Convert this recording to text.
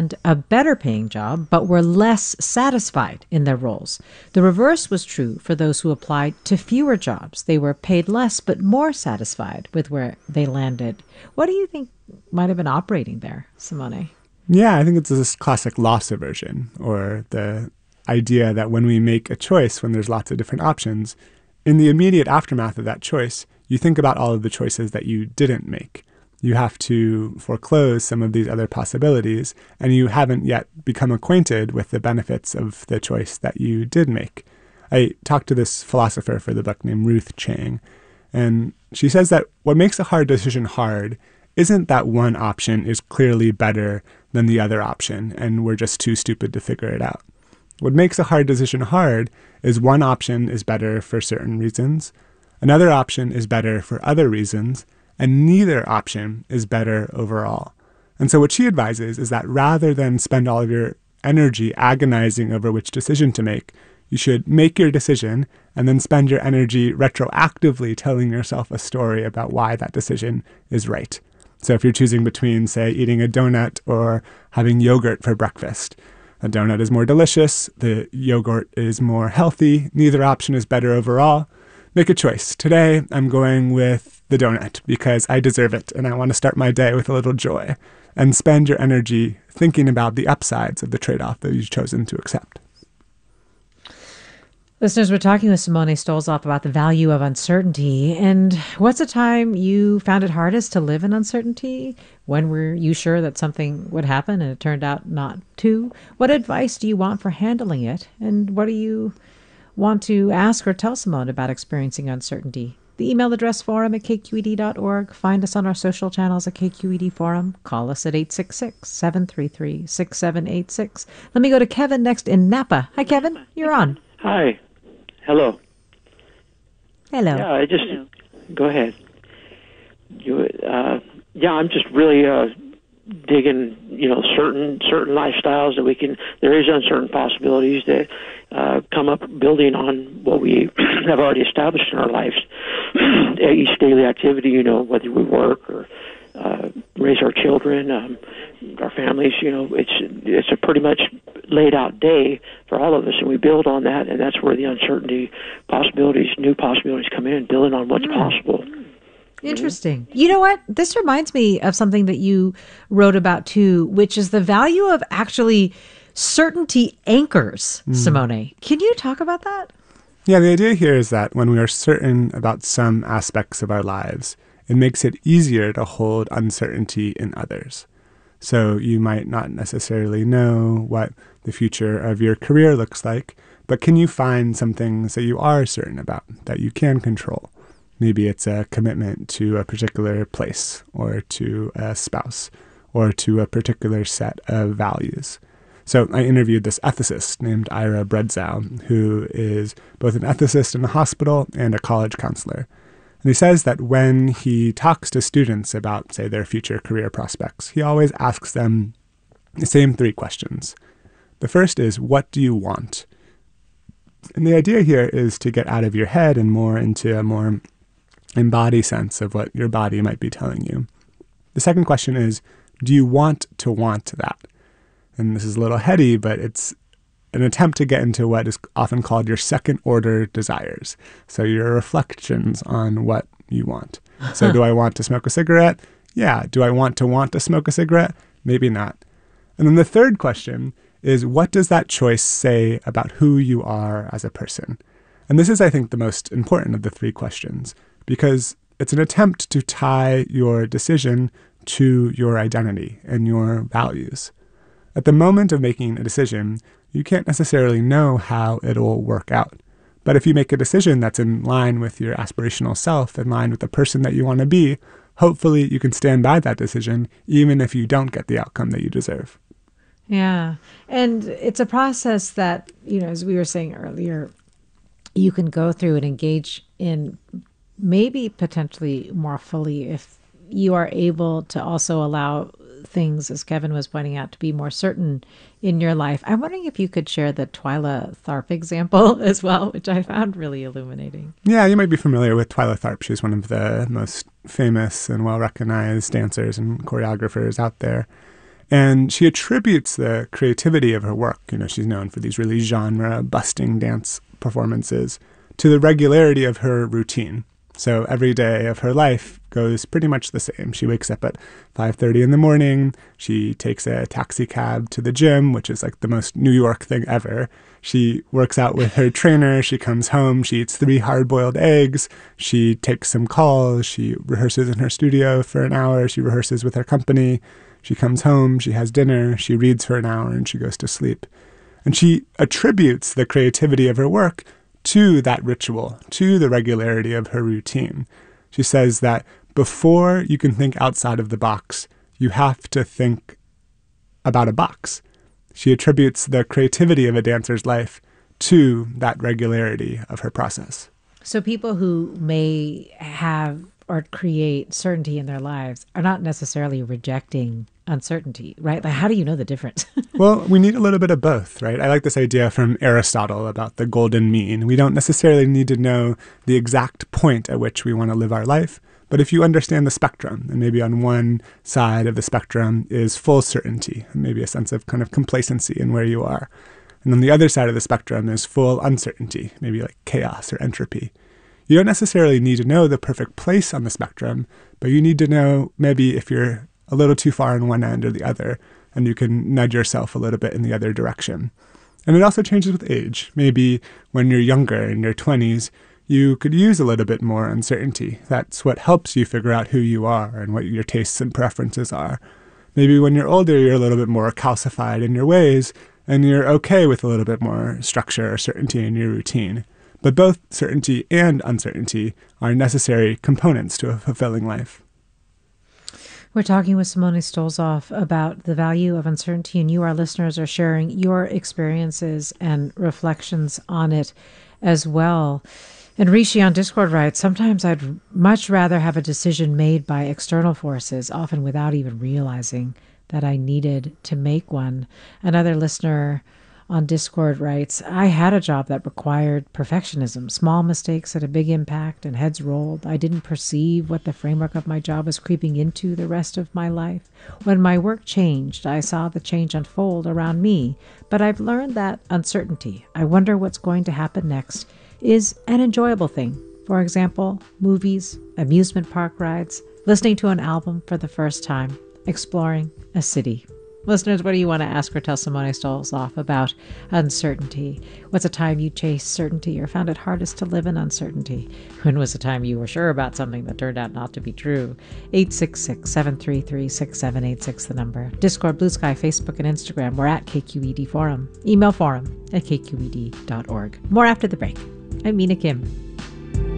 land a better paying job, but were less satisfied in their roles. The reverse was true for those who applied to fewer jobs. They were paid less, but more satisfied with where they landed. What do you think might have been operating there, Simone? Yeah, I think it's this classic loss aversion, or the idea that when we make a choice, when there's lots of different options, in the immediate aftermath of that choice, you think about all of the choices that you didn't make. You have to foreclose some of these other possibilities, and you haven't yet become acquainted with the benefits of the choice that you did make. I talked to this philosopher for the book named Ruth Chang, and she says that what makes a hard decision hard isn't that one option is clearly better than the other option, and we're just too stupid to figure it out. What makes a hard decision hard is one option is better for certain reasons, another option is better for other reasons, and neither option is better overall. And so what she advises is that rather than spend all of your energy agonizing over which decision to make, you should make your decision and then spend your energy retroactively telling yourself a story about why that decision is right. So if you're choosing between, say, eating a donut or having yogurt for breakfast, a donut is more delicious, the yogurt is more healthy, neither option is better overall. Make a choice. Today, I'm going with the donut because I deserve it and I want to start my day with a little joy. And spend your energy thinking about the upsides of the trade-off that you've chosen to accept. Listeners, we're talking with Simone Stolzoff about the value of uncertainty. And what's a time you found it hardest to live in uncertainty? When were you sure that something would happen and it turned out not to? What advice do you want for handling it? And what do you want to ask or tell Simone about experiencing uncertainty? The email address forum@kqed.org. Find us on our social channels at KQED Forum. Call us at 866-733-6786. Let me go to Kevin next in Napa. Hi, Kevin. You're on. Hi. Hello. Hello. Yeah, go ahead. I'm just really digging, certain lifestyles that we can. There is uncertain possibilities that come up building on what we have already established in our lives. Each daily activity, whether we work or raise our children, our families, it's a pretty much laid out day for all of us, and we build on that, and that's where the uncertainty new possibilities come in, building on what's possible. Interesting. You know what? This reminds me of something that you wrote about too, which is the value of actually certainty anchors, Simone. Can you talk about that? Yeah, the idea here is that when we are certain about some aspects of our lives, it makes it easier to hold uncertainty in others. So you might not necessarily know what the future of your career looks like, but can you find some things that you are certain about, that you can control? Maybe it's a commitment to a particular place, or to a spouse, or to a particular set of values. So I interviewed this ethicist named Ira Bredzow, who is both an ethicist in the hospital and a college counselor. And he says that when he talks to students about, say, their future career prospects, he always asks them the same three questions. The first is, what do you want? And the idea here is to get out of your head and more into a more embodied sense of what your body might be telling you. The second question is, do you want to want that? And this is a little heady, but it's an attempt to get into what is often called your second order desires. So your reflections on what you want. So do I want to smoke a cigarette? Yeah. Do I want to smoke a cigarette? Maybe not. And then the third question is, what does that choice say about who you are as a person? And this is, I think, the most important of the three questions, because it's an attempt to tie your decision to your identity and your values. At the moment of making a decision, you can't necessarily know how it'll work out. But if you make a decision that's in line with your aspirational self, in line with the person that you want to be, hopefully you can stand by that decision, even if you don't get the outcome that you deserve. Yeah. And it's a process that, as we were saying earlier, you can go through and engage in maybe potentially more fully if you are able to also allow things, as Kevin was pointing out, to be more certain in your life. I'm wondering if you could share the Twyla Tharp example as well, which I found really illuminating. Yeah, you might be familiar with Twyla Tharp. She's one of the most famous and well-recognized dancers and choreographers out there. And she attributes the creativity of her work, she's known for these really genre-busting dance performances, to the regularity of her routine. So every day of her life goes pretty much the same. She wakes up at 5:30 in the morning. She takes a taxi cab to the gym, which is like the most New York thing ever. She works out with her trainer. She comes home. She eats 3 hard-boiled eggs. She takes some calls. She rehearses in her studio for an hour. She rehearses with her company. She comes home. She has dinner. She reads for an hour, and she goes to sleep. And she attributes the creativity of her work to that ritual, to the regularity of her routine. She says that before you can think outside of the box, you have to think about a box. She attributes the creativity of a dancer's life to that regularity of her process. So people who may have or create certainty in their lives are not necessarily rejecting uncertainty, right? Like, how do you know the difference? Well, we need a little bit of both, right? I like this idea from Aristotle about the golden mean. We don't necessarily need to know the exact point at which we want to live our life, but if you understand the spectrum, and maybe on one side of the spectrum is full certainty, maybe a sense of kind of complacency in where you are, and on the other side of the spectrum is full uncertainty, maybe like chaos or entropy. You don't necessarily need to know the perfect place on the spectrum, but you need to know maybe if you're a little too far on one end or the other, and you can nudge yourself a little bit in the other direction. And it also changes with age. Maybe when you're younger, in your 20s, you could use a little bit more uncertainty. That's what helps you figure out who you are and what your tastes and preferences are. Maybe when you're older, you're a little bit more calcified in your ways, and you're okay with a little bit more structure or certainty in your routine. But both certainty and uncertainty are necessary components to a fulfilling life. We're talking with Simone Stolzoff about the value of uncertainty, and you, our listeners, are sharing your experiences and reflections on it as well. And Rishi on Discord writes, sometimes I'd much rather have a decision made by external forces, often without even realizing that I needed to make one. Another listener on Discord writes, I had a job that required perfectionism. Small mistakes had a big impact and heads rolled. I didn't perceive what the framework of my job was creeping into the rest of my life. When my work changed, I saw the change unfold around me. But I've learned that uncertainty, I wonder what's going to happen next, is an enjoyable thing. For example, movies, amusement park rides, listening to an album for the first time, exploring a city. Listeners, what do you want to ask or tell Simone Stolzoff about uncertainty? What's a time you chased certainty or found it hardest to live in uncertainty? When was a time you were sure about something that turned out not to be true? 866-733-6786, the number. Discord, Blue Sky, Facebook, and Instagram. We're at KQED Forum. Email forum@kqed.org. More after the break. I'm Mina Kim.